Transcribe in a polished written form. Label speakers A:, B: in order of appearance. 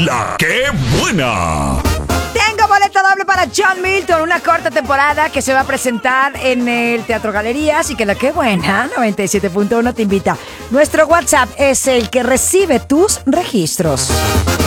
A: La ¡Qué Buena!
B: Tengo boleto doble para John Milton, una corta temporada que se va a presentar en el Teatro Galerías y que La Qué Buena 97.1 te invita. Nuestro WhatsApp es el que recibe tus registros.